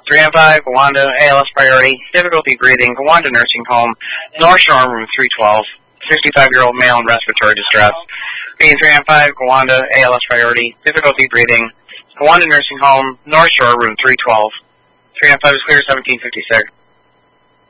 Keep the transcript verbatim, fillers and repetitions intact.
three nine five, Gowanda, A L S priority, difficulty breathing, Gowanda Nursing Home, North Shore Room three twelve, sixty-five-year-old male in respiratory distress. Reading three nine five, Gowanda, A L S priority, difficulty breathing, Gowanda Nursing Home, North Shore Room three twelve. three nine five is clear, seventeen fifty-six.